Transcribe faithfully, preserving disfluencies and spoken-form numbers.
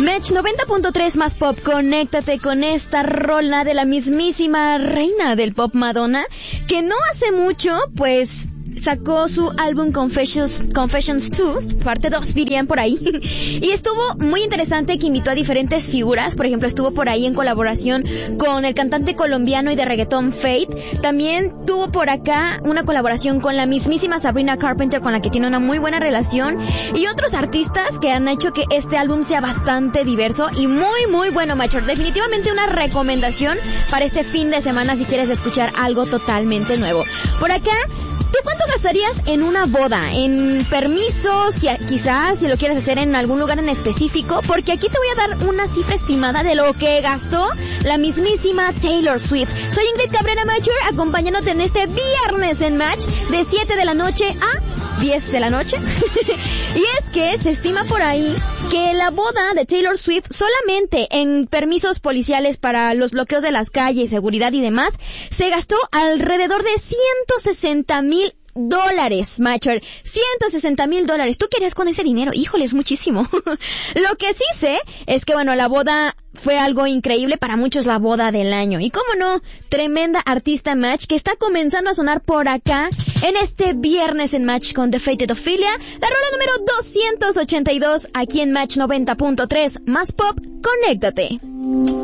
Match noventa punto tres más pop, conéctate con esta rola de la mismísima reina del pop, Madonna, que no hace mucho, pues, sacó su álbum Confessions, Confessions dos, parte dos dirían por ahí, y estuvo muy interesante, que invitó a diferentes figuras. Por ejemplo, estuvo por ahí en colaboración con el cantante colombiano y de reggaetón Fate. También tuvo por acá una colaboración con la mismísima Sabrina Carpenter, con la que tiene una muy buena relación, y otros artistas que han hecho que este álbum sea bastante diverso y muy muy bueno, Machor. Definitivamente una recomendación para este fin de semana si quieres escuchar algo totalmente nuevo. Por acá, ¿tú cuánto gastarías en una boda? ¿En permisos? Quizás si lo quieres hacer en algún lugar en específico, porque aquí te voy a dar una cifra estimada de lo que gastó la mismísima Taylor Swift. Soy Ingrid Cabrera Mature, acompañándote en este viernes en Match de siete de la noche a diez de la noche. Y es que se estima por ahí que la boda de Taylor Swift, solamente en permisos policiales para los bloqueos de las calles, seguridad y demás, se gastó alrededor de ciento sesenta mil dólares, Matcher. ciento sesenta mil dólares. ¿Tú qué harías con ese dinero? Híjole, es muchísimo. Lo que sí sé es que, bueno, la boda fue algo increíble, para muchos la boda del año. Y cómo no, tremenda artista, Match, que está comenzando a sonar por acá en este viernes en Match con The Fated Ophelia, la rola número doscientos ochenta y dos aquí en Match noventa punto tres más pop. Conéctate.